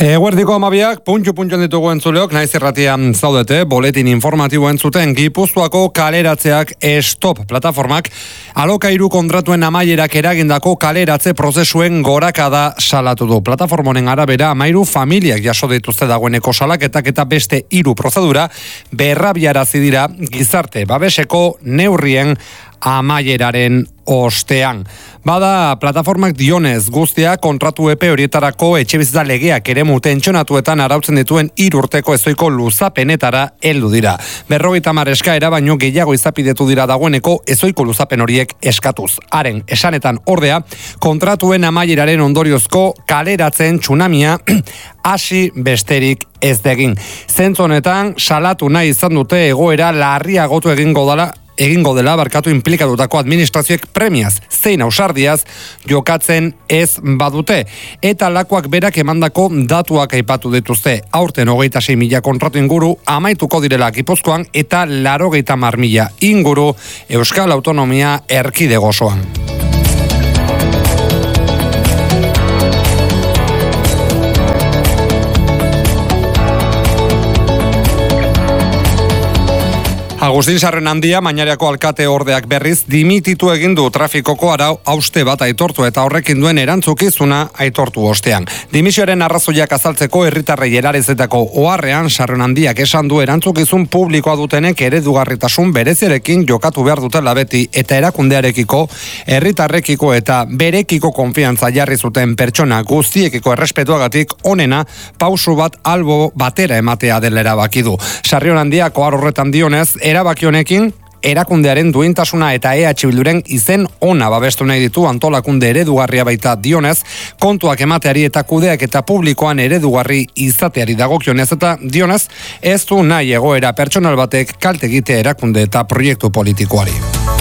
Eguerdiko 12ak, puntu ditugu entzuleok, naiz irratian zaudete, boletin informatibo entzuten, Gipuzkoako kaleratzeak stop plataformak, alokairu kontratuen amaierak eragindako kaleratze prozesuen gorakada salatu du. Plataformonen arabera, 13 familiak jaso dituzte dagoeneko salaketak eta beste 3 prozedura berrabiarazi dira gizarte babeseko neurrien amaieraren ostean. Bada, plataformak dionez guztia kontratu epe horietarako etxebizitza legeak eremu tentsionatuetan arautzen dituen 3 urteko ezoiko luzapenetara heldu dira. 50 eskaera baino gehiago izapidetu dira dagoeneko ezoiko luzapen horiek eskatuz. Haren esanetan ordea, kontratuen amaieraren ondoriozko kaleratzen tsunamia hasi besterik ez degin. Zentzu honetan, salatu nahi izan dute egoera larriagotu egingo dela inplikatutako administrazioek premiaz, zein ausardiaz jokatzen ez badute. Eta lakoak berak emandako datuak aipatu dituzte. Aurten 26.000 kontratu inguru amaituko direla Gipuzkoan eta 80.000 inguru Euskal Autonomia Erkidego osoan. Agustin Sarrenandia, Mañariako alkate ordeak berriz, dimititu egin du trafikoko arau hauste bat aitortu eta horrekin duen erantzukizuna aitortu ostean. Dimisioaren arrazoiak azaltzeko herritarrei erarezetako oharrean Sarrenandiak esan du erantzukizun publikoa dutenek eredugarritasun bereziarekin jokatu behar dutela beti eta erakundearekiko, herritarrekiko eta berekiko konfiantza jarri zuten pertsona guztiekiko errespetuagatik onena pausu bat albo batera ematea dela erabaki du. Sarrenandiak ohar horretan dionez, erabaki honekin erakundearen duintasuna eta EH Bilduren izen ona babestu nahi ditu antolakunde eredugarria baita dionez, kontuak emateari eta kudeak eta publikoan eredugarri izateari dagokionez eta dionez, ez du nahi egoera pertsonal batek kalte egitea erakunde eta proiektu politikoari.